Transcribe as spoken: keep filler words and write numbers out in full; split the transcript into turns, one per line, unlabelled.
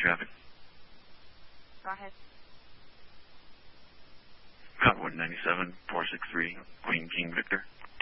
traffic.
Go ahead.
Cottonwood ninety-seven, four six three, Queen King Victor.